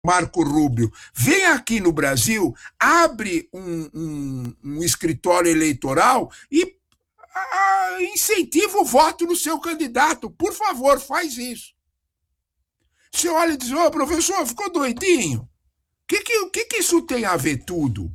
Marco Rubio, vem aqui no Brasil, abre um escritório eleitoral e incentiva o voto no seu candidato. Por favor, faz isso. Você olha e diz, ô, professor, ficou doidinho? O que isso tem a ver tudo?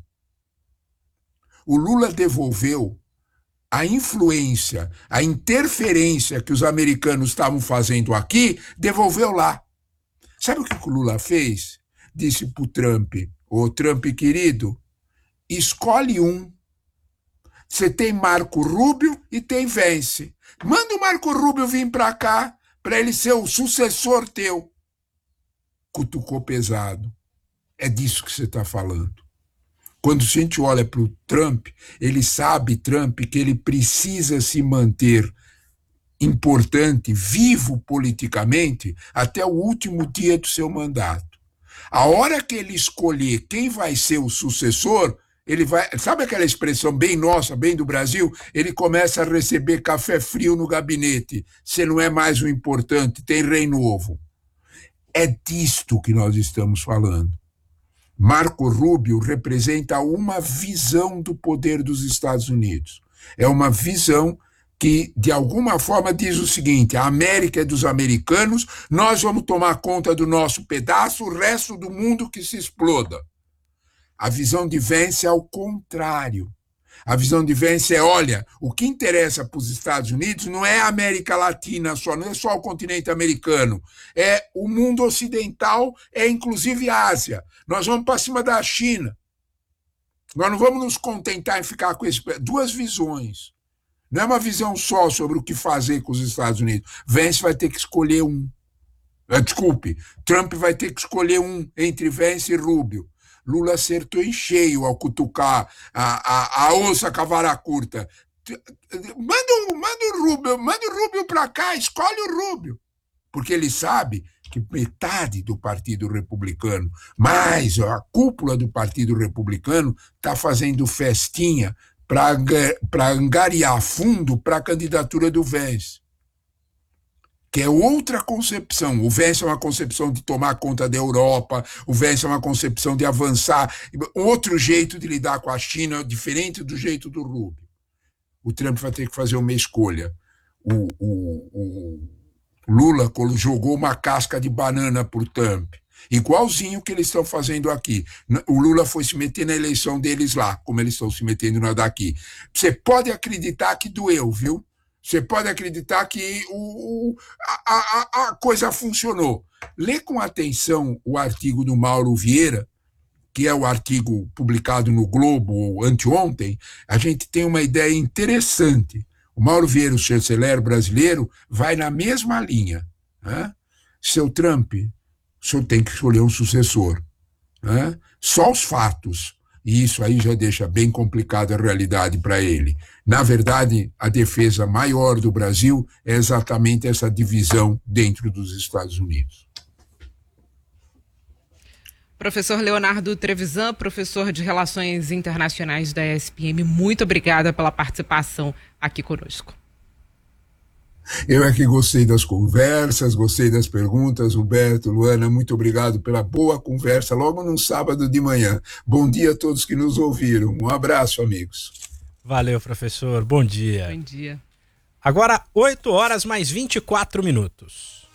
O Lula devolveu a influência, a interferência que os americanos estavam fazendo aqui, devolveu lá. Sabe o que o Lula fez? Disse para o Trump, ô Trump querido, escolhe um. Você tem Marco Rubio e tem Vence. Manda o Marco Rubio vir para cá, para ele ser o sucessor teu. Cutucou pesado. É disso que você está falando. Quando a gente olha para o Trump, ele sabe, Trump, que ele precisa se manter importante, vivo politicamente, até o último dia do seu mandato. A hora que ele escolher quem vai ser o sucessor, ele vai, sabe aquela expressão bem nossa, bem do Brasil? Ele começa a receber café frio no gabinete. Você não é mais o importante, tem rei novo. É disto que nós estamos falando. Marco Rubio representa uma visão do poder dos Estados Unidos. É uma visão que, de alguma forma, diz o seguinte: a América é dos americanos, nós vamos tomar conta do nosso pedaço, o resto do mundo que se exploda. A visão de Vance é ao contrário. A visão de Vance é, olha, o que interessa para os Estados Unidos não é a América Latina só, não é só o continente americano, é o mundo ocidental, é inclusive a Ásia. Nós vamos para cima da China. Nós não vamos nos contentar em ficar com duas visões. Não é uma visão só sobre o que fazer com os Estados Unidos. Vance vai ter que escolher um. Desculpe, Trump vai ter que escolher um entre Vance e Rubio. Lula acertou em cheio ao cutucar a onça com a vara curta. Manda o Rubio para cá, escolhe o Rubio. Porque ele sabe que metade do Partido Republicano, mais a cúpula do Partido Republicano, está fazendo festinha para angariar fundo para a candidatura do Vance. Que é outra concepção. O Vance é uma concepção de tomar conta da Europa, o Vance é uma concepção de avançar, outro jeito de lidar com a China, diferente do jeito do Rubio. O Trump vai ter que fazer uma escolha. O Lula jogou uma casca de banana para o Trump, igualzinho que eles estão fazendo aqui. O Lula foi se meter na eleição deles lá, como eles estão se metendo na daqui. Você pode acreditar que doeu, viu? Você pode acreditar que a coisa funcionou. Lê com atenção o artigo do Mauro Vieira, que é o artigo publicado no Globo anteontem. A gente tem uma ideia interessante. O Mauro Vieira, o chanceler brasileiro, vai na mesma linha. Né? Seu Trump, o senhor tem que escolher um sucessor. Né? Só os fatos. E isso aí já deixa bem complicada a realidade para ele. Na verdade, a defesa maior do Brasil é exatamente essa divisão dentro dos Estados Unidos. Professor Leonardo Trevisan, professor de Relações Internacionais da ESPM, muito obrigada pela participação aqui conosco. Eu é que gostei das conversas, gostei das perguntas. Roberto, Luana, muito obrigado pela boa conversa logo num sábado de manhã. Bom dia a todos que nos ouviram. Um abraço, amigos. Valeu, professor. Bom dia. Bom dia. Agora, 8 horas mais 24 minutos.